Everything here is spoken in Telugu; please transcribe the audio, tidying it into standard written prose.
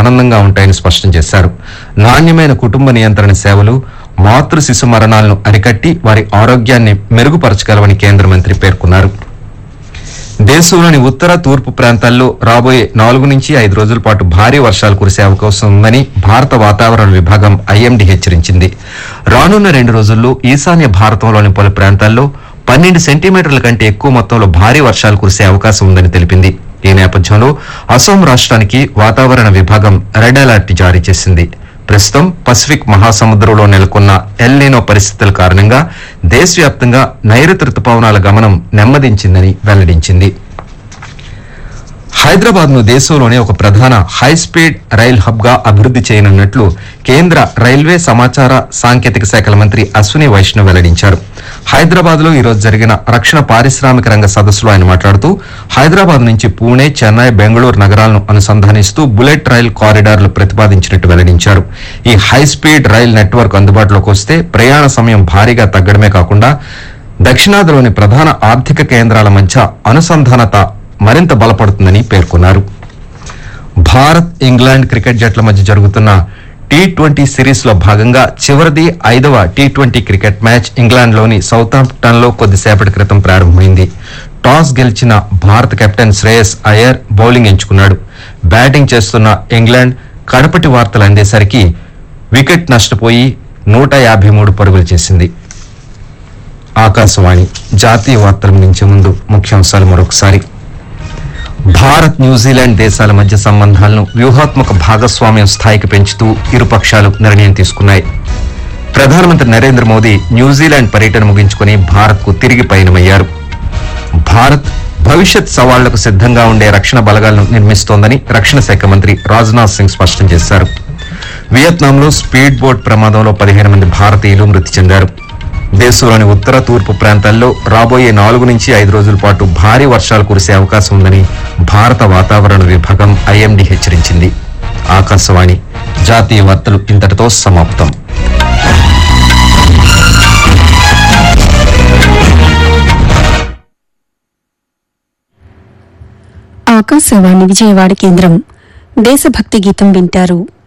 ఆనందంగా ఉంటాయని స్పష్టం చేశారు. నాణ్యమైన కుటుంబ నియంత్రణ సేవలు మాతృ శిశు మరణాలను అరికట్టి వారి ఆరోగ్యాన్ని మెరుగుపరచగలవని కేంద్ర మంత్రి పేర్కొన్నారు. దేశంలోని ఉత్తర తూర్పు ప్రాంతాల్లో రాబోయే 4 నుంచి 5 రోజుల పాటు భారీ వర్షాలు కురిసే అవకాశం ఉందని భారత వాతావరణ విభాగం ఐఎండీ హెచ్చరించింది. రానున్న 2 రోజుల్లో ఈశాన్య భారతంలోని పలు ప్రాంతాల్లో 12 సెంటీమీటర్ల కంటే ఎక్కువ మొత్తంలో భారీ వర్షాలు కురిసే అవకాశం ఉందని తెలిపింది. ఈ నేపథ్యంలో అసోం రాష్ట్రానికి వాతావరణ విభాగం రెడ్ అలర్ట్ జారీ చేసింది. ప్రస్తుతం పసిఫిక్ మహాసముద్రంలో నెలకొన్న ఎల్ నీనో పరిస్థితుల కారణంగా దేశవ్యాప్తంగా నైరుతి రుతుపవనాల గమనం నెమ్మదించిందని వెల్లడించింది. హైదరాబాద్ ను దేశంలోనే ఒక ప్రధాన హైస్పీడ్ రైల్ హబ్ గా అభివృద్ది చేయనున్నట్లు కేంద్ర రైల్వే సమాచార సాంకేతిక శాఖల మంత్రి అశ్విని వైష్ణవ్ వెల్లడించారు. హైదరాబాద్ లో ఈరోజు జరిగిన రక్షణ పారిశ్రామిక రంగ సదస్సులో ఆయన మాట్లాడుతూ హైదరాబాద్ నుంచి పూణే, చెన్నై, బెంగళూరు నగరాలను అనుసంధానిస్తూ బుల్లెట్ రైల్ కారిడార్లు ప్రతిపాదించినట్టు వెల్లడించారు. ఈ హైస్పీడ్ రైల్ నెట్వర్క్ అందుబాటులోకి వస్తే ప్రయాణ సమయం భారీగా తగ్గడమే కాకుండా దక్షిణాదిలోని ప్రధాన ఆర్థిక కేంద్రాల మధ్య అనుసంధానత మరింత బలపడుతుందని పేర్కొన్నారు. భారత్, ఇంగ్లాండ్ క్రికెట్ జట్ల మధ్య జరుగుతున్న T20 సిరీస్ లో భాగంగా చివరిది 5వ T20 క్రికెట్ మ్యాచ్ ఇంగ్లాండ్లోని సౌతాంప్టన్ లో కొద్దిసేపటి క్రితం ప్రారంభమైంది. టాస్ గెలిచిన భారత కెప్టెన్ శ్రేయస్ అయ్యర్ బౌలింగ్ ఎంచుకున్నాడు. బ్యాటింగ్ చేస్తున్న ఇంగ్లాండ్ కడపటి వార్తలు అందేసరికి వికెట్ నష్టపోయి 153 పరుగులు చేసింది. ఆకాశవాణి జాతీయ వార్తల నుంచి ముందు ముఖ్యాంశాలు మరొకసారి. భారత్, న్యూజిలాండ్ దేశాల మధ్య సంబంధాలను వ్యూహాత్మక భాగస్వామ్యం స్థాయికి పెంచుతూ ఇరుపక్షాలు నిర్ణయం తీసుకున్నాయి. ప్రధానమంత్రి నరేంద్ర మోదీ న్యూజిలాండ్ పర్యటన ముగించుకుని భారత్ కు తిరిగి పయనమయ్యారు. భారత్ భవిష్యత్ సవాళ్లకు సిద్ధంగా ఉండే రక్షణ బలగాలను నిర్మిస్తోందని రక్షణ శాఖ మంత్రి రాజ్నాథ్ సింగ్ స్పష్టం చేశారు. వియత్నాంలో స్పీడ్ బోట్ ప్రమాదంలో 15 మంది భారతీయులు మృతి చెందారు. దేశంలోని ఉత్తర తూర్పు ప్రాంతాల్లో రాబోయే 4 నుంచి 5 రోజుల పాటు భారీ వర్షాలు కురిసే అవకాశం ఉందని భారత వాతావరణ విభాగం ఐఎండీ హెచ్చరించింది. ఆకాశవాణి జాతీయ వార్తలు ఇంతటితో సమాప్తం. ఆకాశవాణి విజయవాడ కేంద్రం దేశభక్తి గీతం వింటారు.